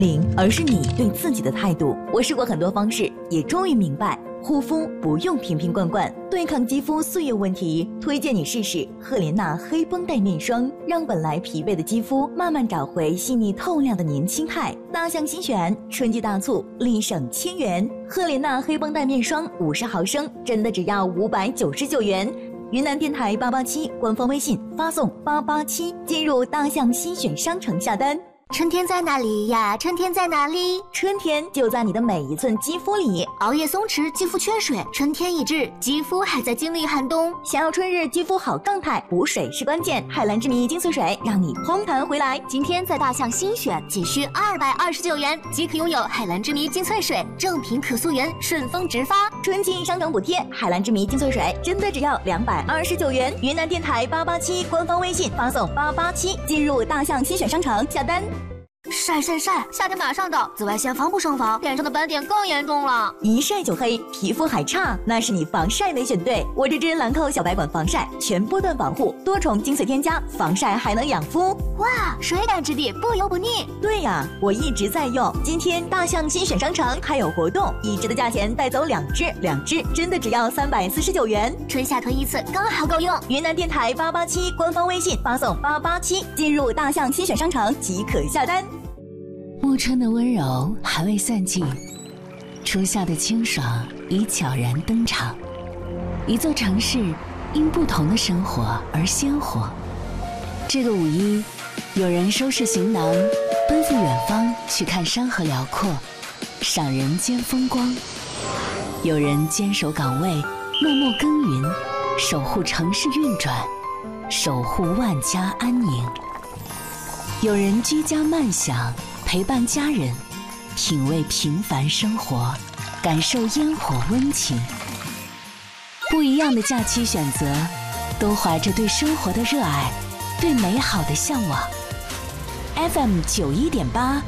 而是你对自己的态度。我试过很多方式，也终于明白，护肤不用瓶瓶罐罐，对抗肌肤岁月问题，推荐你试试赫莲娜黑绷带面霜，让本来疲惫的肌肤慢慢找回细腻透亮的年轻态。大象新选，春季大促，立省1000元。赫莲娜黑绷带面霜50毫升，真的只要599元。云南电台887官方微信发送887，进入大象新选商城下单。 春天在哪里呀？春天在哪里？ 春天就在你的每一寸肌肤里。 熬夜松弛，肌肤缺水，春天已至，肌肤还在经历寒冬。 想要春日肌肤好状态，补水是关键。海蓝之谜精粹水让你嘭弹回来。 今天在大象新选，仅需229元即可拥有海蓝之谜精粹水，正品可溯源，顺丰直发。 春季商城补贴，海蓝之谜精粹水真的只要229元。云南电台887官方微信发送887，进入大象新选商城下单。 晒，夏天马上到，紫外线防不胜防，脸上的斑点更严重了。 一晒就黑，皮肤还差，那是你防晒没选对。我这支兰蔻小白管防晒，全波段防护，多重精粹添加，防晒还能养肤。 哇，水感质地，不油不腻。 对呀，我一直在用。今天大象新选商城还有活动，1支的价钱带走2支真的只要349元。 春夏推一次，刚好够用。 云南电台887官方微信发送887，进入大象新选商城即可下单。 暮春的温柔还未散尽，初夏的清爽已悄然登场。一座城市因不同的生活而鲜活。这个5一，有人收拾行囊，奔赴远方去看山河辽阔，赏人间风光；有人坚守岗位，默默耕耘，守护城市运转，守护万家安宁；有人居家慢享，陪伴家人，品味平凡生活，感受烟火温情。不一样的假期选择，都怀着对生活的热爱，对美好的向往。FM 91.8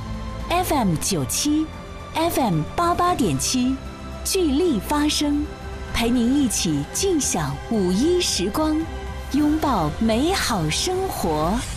FM 97 FM 88.7，聚力发声，陪您一起尽享5一时光，拥抱美好生活。